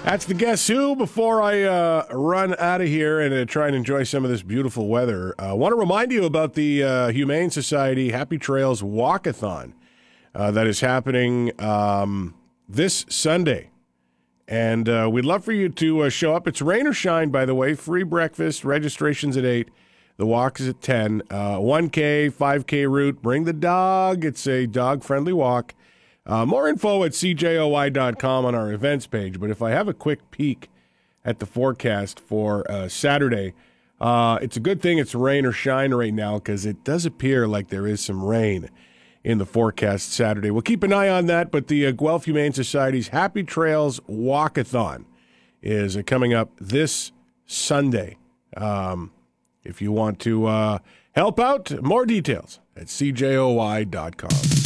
That's the Guess Who. Before I run out of here and try and enjoy some of this beautiful weather, I want to remind you about the Humane Society Happy Trails Walkathon that is happening this Sunday. And we'd love for you to show up. It's rain or shine, by the way. Free breakfast. Registration's at 8. The walk is at 10. 1K, 5K route. Bring the dog. It's a dog-friendly walk. More info at cjoy.com on our events page. But if I have a quick peek at the forecast for Saturday, it's a good thing it's rain or shine right now because it does appear like there is some rain in the forecast Saturday. We'll keep an eye on that, but the Guelph Humane Society's Happy Trails Walkathon is coming up this Sunday. If you want to help out, more details at cjoy.com.